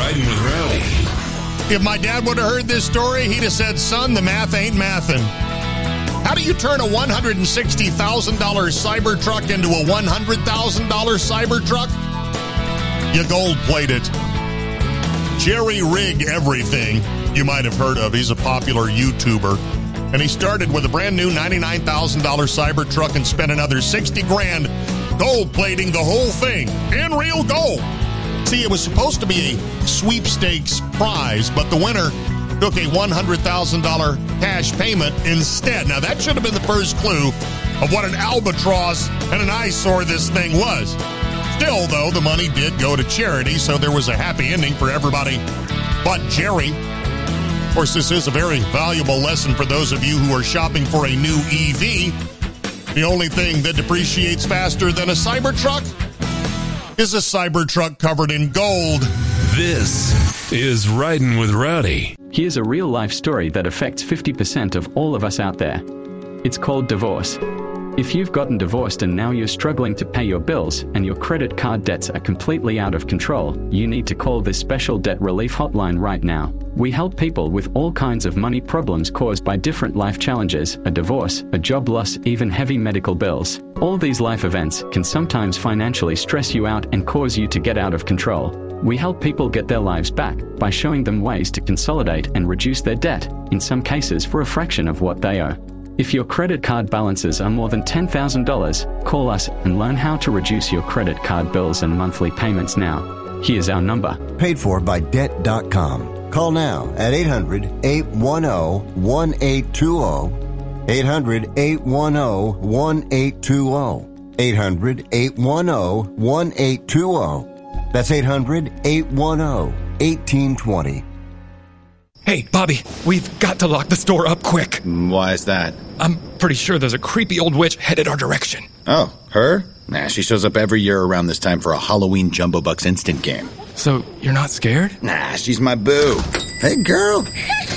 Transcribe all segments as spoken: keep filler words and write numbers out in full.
Riding with Rowdy. If my dad would have heard this story, he'd have said, son, the math ain't mathin'. How do you turn a one hundred sixty thousand dollars Cybertruck into a one hundred thousand dollars Cybertruck? You gold-plate it. Jerry Rig Everything, you might have heard of. He's a popular YouTuber. And he started with a brand new ninety-nine thousand dollars Cybertruck and spent another sixty grand gold-plating the whole thing in real gold. See, it was supposed to be a sweepstakes prize, but the winner took a one hundred thousand dollars cash payment instead. Now, that should have been the first clue of what an albatross and an eyesore this thing was. Still, though, the money did go to charity, so there was a happy ending for everybody but Jerry. Of course, this is a very valuable lesson for those of you who are shopping for a new E V. The only thing that depreciates faster than a Cybertruck is a Cybertruck covered in gold. This is Riding with Rowdy. Here's a real-life story that affects fifty percent of all of us out there. It's called divorce. If you've gotten divorced and now you're struggling to pay your bills and your credit card debts are completely out of control, you need to call this special debt relief hotline right now. We help people with all kinds of money problems caused by different life challenges, a divorce, a job loss, even heavy medical bills. All these life events can sometimes financially stress you out and cause you to get out of control. We help people get their lives back by showing them ways to consolidate and reduce their debt, in some cases for a fraction of what they owe. If your credit card balances are more than ten thousand dollars, call us and learn how to reduce your credit card bills and monthly payments now. Here's our number. Paid for by debt dot com. Call now at eight hundred, eight one zero, one eight two zero. eight hundred, eight one zero, one eight two zero. eight hundred, eight one zero, one eight two zero. That's eight hundred, eight one zero, one eight two zero. Hey, Bobby, we've got to lock the store up quick. Why is that? I'm pretty sure there's a creepy old witch headed our direction. Oh, her? Nah, she shows up every year around this time for a Halloween Jumbo Bucks instant game. So, you're not scared? Nah, she's my boo. Hey, girl.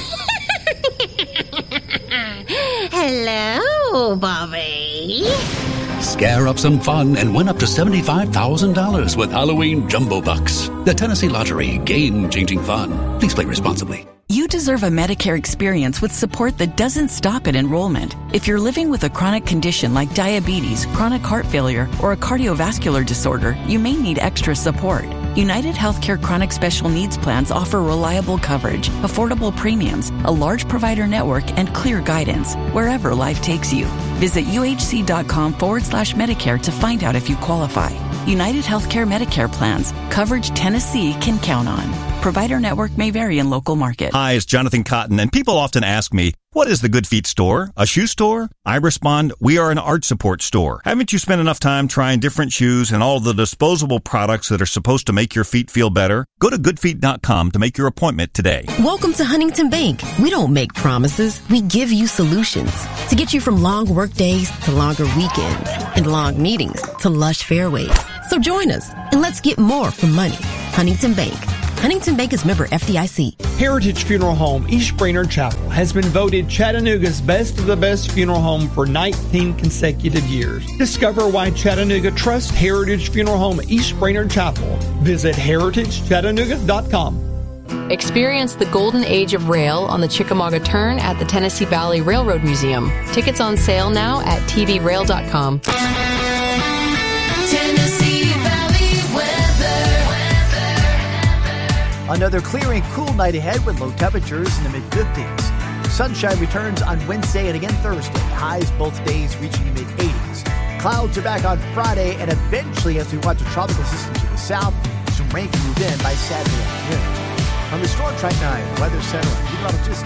Hello, Bobby. Scare up some fun and win up to seventy-five thousand dollars with Halloween Jumbo Bucks. The Tennessee Lottery, game-changing fun. Please play responsibly. You deserve a Medicare experience with support that doesn't stop at enrollment. If you're living with a chronic condition like diabetes, chronic heart failure, or a cardiovascular disorder, you may need extra support. United Healthcare Chronic Special Needs Plans offer reliable coverage, affordable premiums, a large provider network, and clear guidance wherever life takes you. Visit uhc.com forward slash Medicare to find out if you qualify. United Healthcare Medicare plans. Coverage Tennessee can count on. Provider network may vary in local market. Hi, it's Jonathan Cotton, and people often ask me, what is the Good Feet store? A shoe store? I respond, we are an art support store. Haven't you spent enough time trying different shoes and all the disposable products that are supposed to make your feet feel better? Go to good feet dot com to make your appointment today. Welcome to Huntington Bank. We don't make promises. We give you solutions to get you from long work days to longer weekends and long meetings to lush fairways. So join us and let's get more for money. Huntington Bank. Huntington Bank is member F D I C. Heritage Funeral Home East Brainerd Chapel has been voted Chattanooga's best of the best funeral home for nineteen consecutive years. Discover why Chattanooga trusts Heritage Funeral Home East Brainerd Chapel. Visit heritage chattanooga dot com. Experience the golden age of rail on the Chickamauga Turn at the Tennessee Valley Railroad Museum. Tickets on sale now at t v rail dot com. Another clear and cool night ahead with low temperatures in the mid-fifties. Sunshine returns on Wednesday and again Thursday. Highs both days reaching the mid-eighties. Clouds are back on Friday, and eventually, as we watch a tropical system to the south, some rain can move in by Saturday afternoon. From the Storm Track nine Weather Center, meteorologist